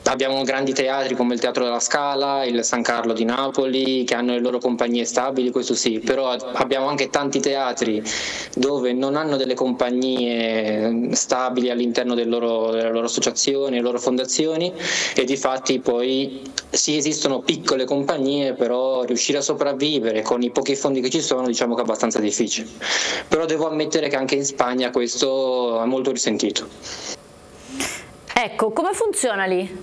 abbiamo grandi teatri come il Teatro della Scala, il San Carlo di Napoli, che hanno le loro compagnie stabili, questo sì, però abbiamo anche tanti teatri dove non hanno delle compagnie stabili all'interno delle loro associazioni, delle loro fondazioni, e difatti poi sì, esistono piccole compagnie, però riuscire a sopravvivere con i pochi fondi che ci sono, diciamo che è abbastanza difficile. Però devo ammettere che anche in Spagna questo è molto risentito. Ecco, come funziona lì?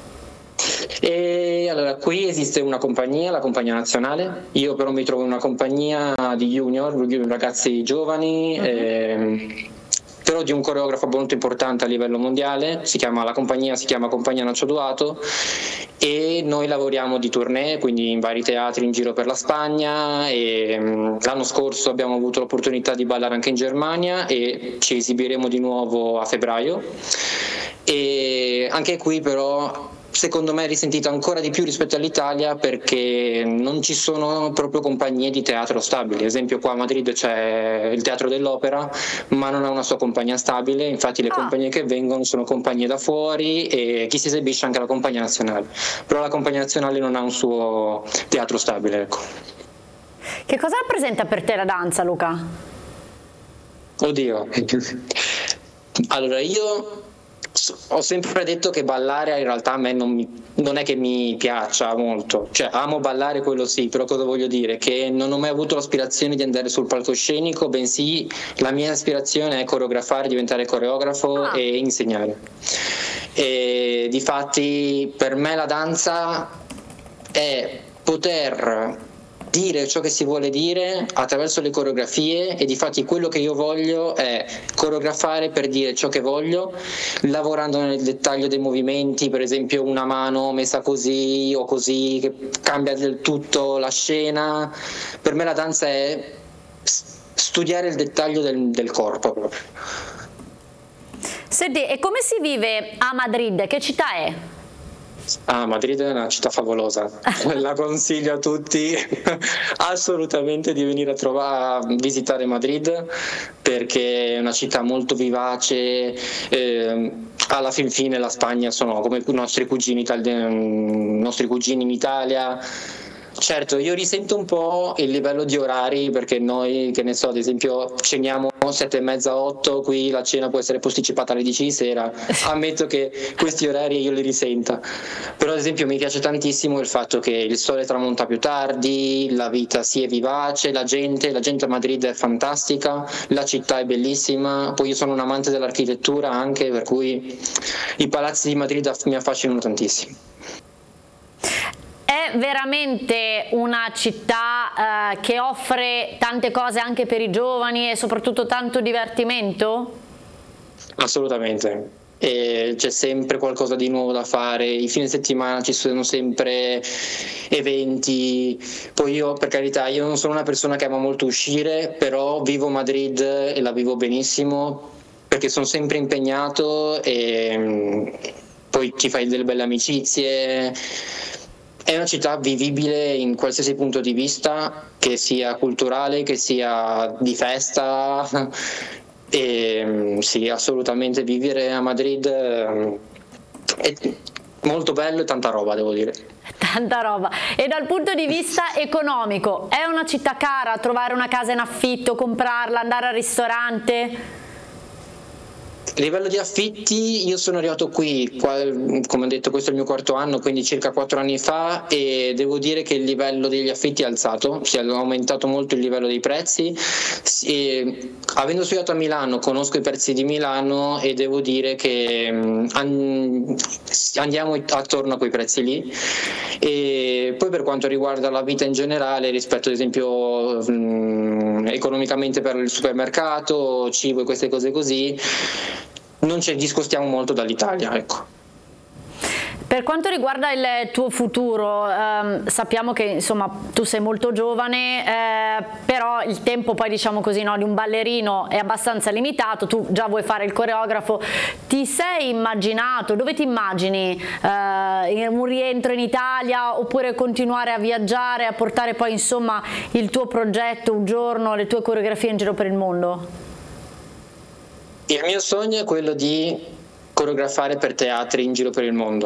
E allora, qui esiste una compagnia, la compagnia nazionale. Io però mi trovo in una compagnia di junior, ragazzi giovani, però di un coreografo molto importante a livello mondiale. La compagnia si chiama Compagnia Nacho Duato, e noi lavoriamo di tournée, quindi in vari teatri in giro per la Spagna, e l'anno scorso abbiamo avuto l'opportunità di ballare anche in Germania e ci esibiremo di nuovo a febbraio. E anche qui però secondo me è risentito ancora di più rispetto all'Italia, perché non ci sono proprio compagnie di teatro stabili. Ad esempio qua a Madrid c'è il Teatro dell'Opera, ma non ha una sua compagnia stabile, infatti le compagnie che vengono sono compagnie da fuori, e chi si esibisce è anche la compagnia nazionale, però la compagnia nazionale non ha un suo teatro stabile, ecco. Che cosa rappresenta per te la danza, Luca? Oddio, allora io ho sempre detto che ballare in realtà a me non è che mi piaccia molto, cioè amo ballare, quello sì, però cosa voglio dire? Che non ho mai avuto l'aspirazione di andare sul palcoscenico, bensì la mia aspirazione è coreografare, diventare coreografo e insegnare. E difatti per me la danza è poter dire ciò che si vuole dire attraverso le coreografie, e difatti quello che io voglio è coreografare per dire ciò che voglio, lavorando nel dettaglio dei movimenti, per esempio una mano messa così o così che cambia del tutto la scena. Per me la danza è studiare il dettaglio del corpo proprio. Senti, e come si vive a Madrid? Che città è? Madrid è una città favolosa, la consiglio a tutti assolutamente di venire a visitare Madrid, perché è una città molto vivace. Alla fin fine la Spagna sono come i nostri cugini in Italia. Certo, io risento un po' il livello di orari, perché noi, che ne so, ad esempio ceniamo 7:30, 8, qui la cena può essere posticipata alle 10 di sera. Ammetto che questi orari io li risenta, però ad esempio mi piace tantissimo il fatto che il sole tramonta più tardi, la vita si è vivace, la gente a Madrid è fantastica, la città è bellissima, poi io sono un amante dell'architettura anche, per cui i palazzi di Madrid mi affascinano tantissimo. È veramente una città che offre tante cose anche per i giovani e soprattutto tanto divertimento? Assolutamente. E c'è sempre qualcosa di nuovo da fare, i fine settimana ci sono sempre eventi. Poi io, per carità, io non sono una persona che ama molto uscire, però vivo Madrid e la vivo benissimo, perché sono sempre impegnato e poi ci fai delle belle amicizie. È una città vivibile in qualsiasi punto di vista, che sia culturale, che sia di festa. E sì, assolutamente vivere a Madrid è molto bello e tanta roba, devo dire. Tanta roba. E dal punto di vista economico, è una città cara trovare una casa in affitto, comprarla, andare al ristorante? A livello di affitti, io sono arrivato qui, come ho detto, questo è il mio quarto anno, quindi circa 4 anni fa, e devo dire che il livello degli affitti è alzato, si è aumentato molto il livello dei prezzi. Avendo studiato a Milano, conosco i prezzi di Milano e devo dire che andiamo attorno a quei prezzi lì. E poi per quanto riguarda la vita in generale, rispetto ad esempio economicamente per il supermercato, cibo e queste cose così, non ci discostiamo molto dall'Italia, ecco. Per quanto riguarda il tuo futuro, sappiamo che insomma tu sei molto giovane, però il tempo poi diciamo così, no, di un ballerino è abbastanza limitato, tu già vuoi fare il coreografo, ti sei immaginato, dove ti immagini? Un rientro in Italia oppure continuare a viaggiare, a portare poi insomma il tuo progetto un giorno, le tue coreografie in giro per il mondo? Il mio sogno è quello di coreografare per teatri in giro per il mondo.